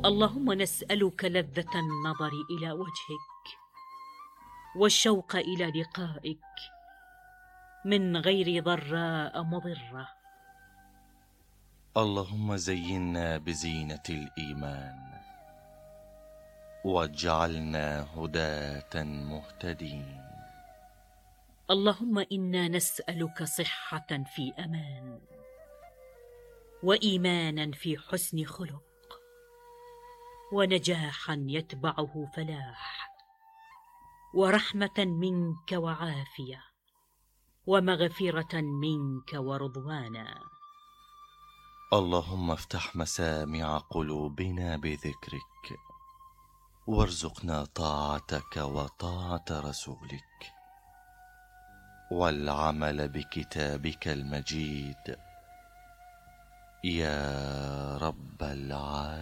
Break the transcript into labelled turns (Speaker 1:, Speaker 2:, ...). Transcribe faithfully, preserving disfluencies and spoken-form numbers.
Speaker 1: اللهم نسألك لذة النظر إلى وجهك والشوق إلى لقائك من غير ضراء مضرة.
Speaker 2: اللهم زينا بزينة الإيمان واجعلنا هداة مهتدين.
Speaker 1: اللهم إنا نسألك صحة في أمان، وإيمانا في حسن خلق، ونجاحا يتبعه فلاح، ورحمة منك وعافية، ومغفرة منك ورضوانا.
Speaker 2: اللهم افتح مسامع قلوبنا بذكرك، وارزقنا طاعتك وطاعة رسولك، والعمل بكتابك المجيد يا رب العالمين.